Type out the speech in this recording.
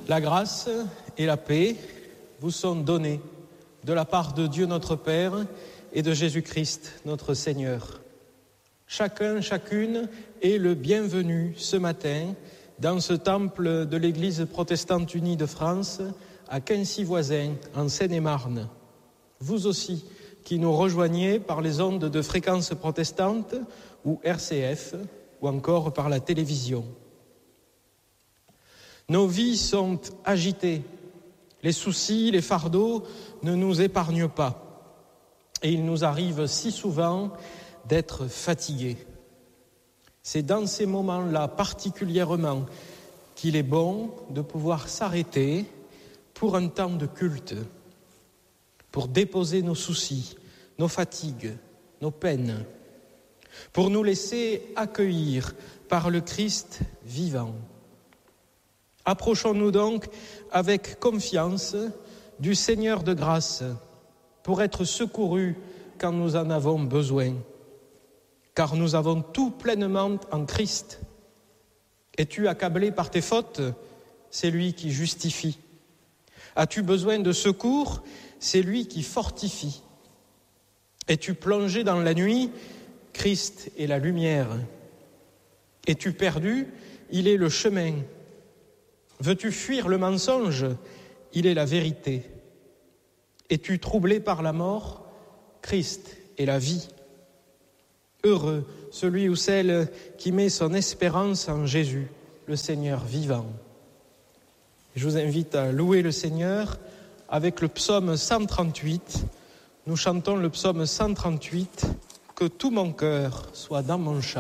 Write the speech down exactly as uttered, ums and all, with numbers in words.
La grâce et la paix vous sont données de la part de Dieu notre Père et de Jésus-Christ notre Seigneur. Chacun, chacune est le bienvenu ce matin dans ce temple de l'Église protestante unie de France à Quincy-Voisin, en Seine-et-Marne. Vous aussi, qui nous rejoignez par les ondes de fréquence protestante ou R C F, ou encore par la télévision. Nos vies sont agitées, les soucis, les fardeaux ne nous épargnent pas. Et il nous arrive si souvent d'être fatigués. C'est dans ces moments-là particulièrement qu'il est bon de pouvoir s'arrêter pour un temps de culte, pour déposer nos soucis, nos fatigues, nos peines, pour nous laisser accueillir par le Christ vivant. Approchons-nous donc avec confiance du Seigneur de grâce pour être secourus quand nous en avons besoin. Car nous avons tout pleinement en Christ. Es-tu accablé par tes fautes? C'est lui qui justifie. As-tu besoin de secours? C'est lui qui fortifie. Es-tu plongé dans la nuit? Christ est la lumière. Es-tu perdu? Il est le chemin. Veux-tu fuir le mensonge? Il est la vérité. Es-tu troublé par la mort? Christ est la vie. Heureux celui ou celle qui met son espérance en Jésus, le Seigneur vivant. Je vous invite à louer le Seigneur avec le psaume cent trente-huit. Nous chantons le psaume cent trente-huit, « Que tout mon cœur soit dans mon chant ».